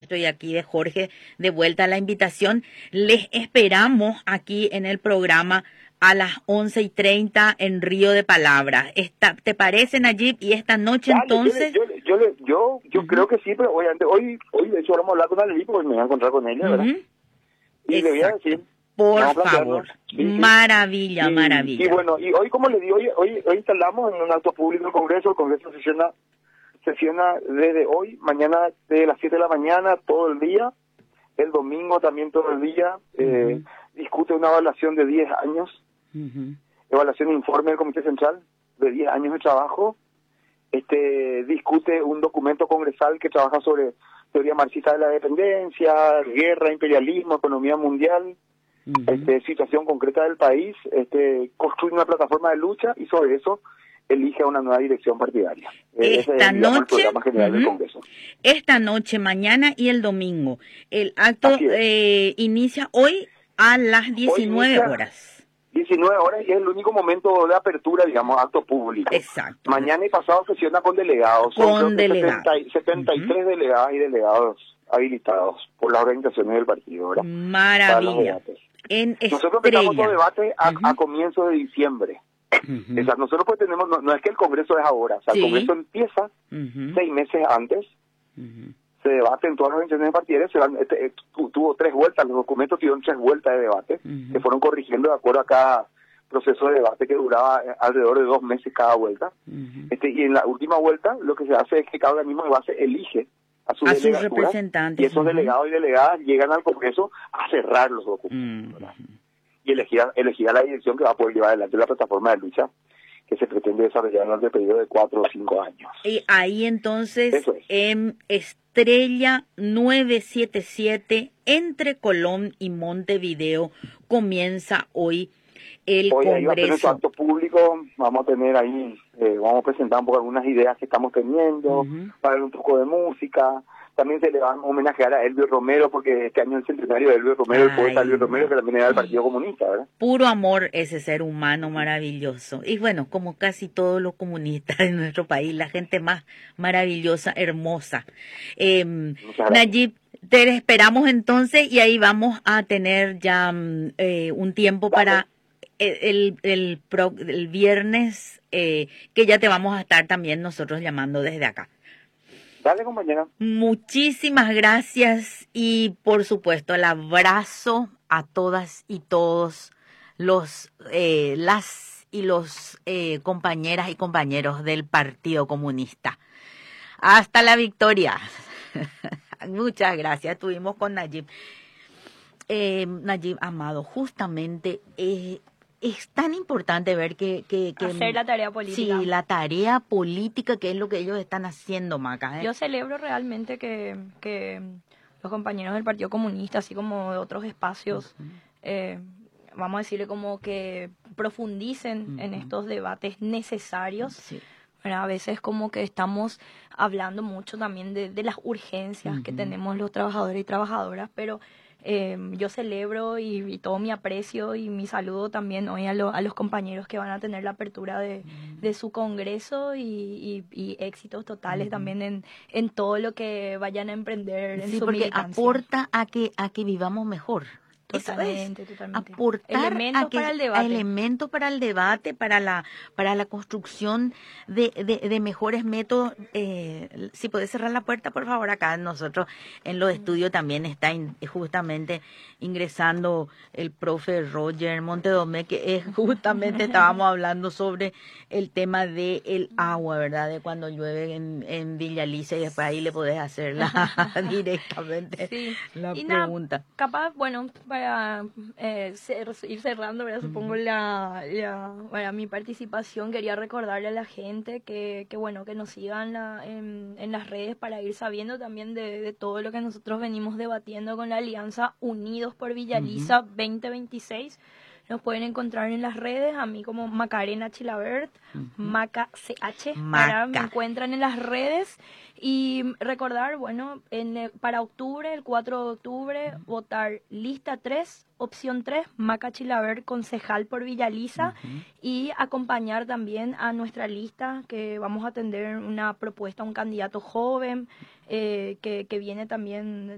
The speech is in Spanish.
supuesto, y aquí de Jorge, de vuelta a la invitación. Les esperamos aquí en el programa a las 11:30 en Río de Palabras. ¿Te parece, Nayib? Y esta noche Dale, entonces... yo creo que sí, pero obviamente hoy de hecho vamos a hablar con Aleli porque me voy a encontrar con ella, ¿verdad? Y le voy a decir, por vamos a favor, plantearlo. Sí. Maravilla, maravilla. Y bueno, y hoy, como le digo, hoy instalamos en un acto público el Congreso sesiona desde hoy, mañana de las 7 de la mañana, todo el día, el domingo también todo el día, discute una evaluación de 10 años, evaluación e informe del Comité Central de 10 años de trabajo, discute un documento congresal que trabaja sobre teoría marxista de la dependencia, guerra, imperialismo, economía mundial, situación concreta del país, construye una plataforma de lucha y sobre eso elige una nueva dirección partidaria. Ese es, digamos, el programa general del Congreso. Esta noche, mañana y el domingo. El acto inicia hoy a las 19 horas. 19 horas y es el único momento de apertura, digamos, acto público. Exacto. Mañana y pasado sesiona con delegados. Son 73 delegadas y delegados habilitados por las organizaciones del partido, ¿verdad? Maravilla. Nosotros empezamos los debates a comienzos de diciembre. O sea, nosotros pues tenemos, no es que el Congreso es ahora, o sea, el Congreso empieza 6 meses antes, se debate en todas las organizaciones partidarias, tuvo 3 vueltas, los documentos tuvieron 3 vueltas de debate, que fueron corrigiendo de acuerdo a cada proceso de debate que duraba alrededor de 2 meses cada vuelta. Y en la última vuelta lo que se hace es que cada organismo de base elige a sus representantes, y esos delegados y delegadas llegan al Congreso a cerrar los documentos, ¿verdad? Y elegir a la dirección que va a poder llevar adelante la plataforma de lucha que se pretende desarrollar durante el periodo de 4 o 5 años. Y ahí entonces, en Estrella 977, entre Colón y Montevideo, comienza hoy el Congreso. Ahí va a tener su acto público, vamos a tener ahí, vamos a presentar un poco algunas ideas que estamos teniendo, va a haber un poco de música. También se le va a homenajear a Elvio Romero, porque este año es el centenario de Elvio Romero, el poeta Elvio Romero, que también era del Partido Comunista, ¿verdad? Puro amor ese ser humano maravilloso. Y bueno, como casi todos los comunistas de nuestro país, la gente más maravillosa, hermosa. Nayib, te esperamos entonces y ahí vamos a tener ya un tiempo para el viernes, que ya te vamos a estar también nosotros llamando desde acá. Dale, compañera. Muchísimas gracias y por supuesto el abrazo a todas y todos los compañeras y compañeros del Partido Comunista. Hasta la victoria. Muchas gracias. Estuvimos con Nayib. Nayib Amado, justamente es tan importante ver que hacer la tarea política. Sí, la tarea política, que es lo que ellos están haciendo, Maca. Yo celebro realmente que los compañeros del Partido Comunista, así como de otros espacios, vamos a decirle como que profundicen en estos debates necesarios. Sí. A veces como que estamos hablando mucho también de las urgencias que tenemos los trabajadores y trabajadoras, pero yo celebro y todo mi aprecio y mi saludo también hoy a los compañeros que van a tener la apertura de su congreso y éxitos totales también en todo lo que vayan a emprender en su militancia. Porque aporta a que vivamos mejor. Totalmente. Aportar elementos para el debate, para la construcción de mejores métodos. Si podés cerrar la puerta, por favor, acá nosotros en los estudios también está justamente ingresando el profe Roger Montedomé, que justamente estábamos hablando sobre el tema del agua, ¿verdad? De cuando llueve en Villa Alicia y después ahí le podés hacer directamente la pregunta. Capaz, bueno, para ir cerrando, ¿verdad? Supongo para mi participación quería recordarle a la gente que bueno, que nos sigan en las redes para ir sabiendo también de todo lo que nosotros venimos debatiendo con la Alianza Unidos por Villa Alicia 2026. Nos pueden encontrar en las redes, a mí como Macarena Chilabert, Maca CH, me encuentran en las redes. Y recordar, bueno, para octubre, el 4 de octubre, votar lista 3, opción 3, Maca Chilabert, concejal por Villa Alicia, y acompañar también a nuestra lista, que vamos a atender una propuesta a un candidato joven, que viene también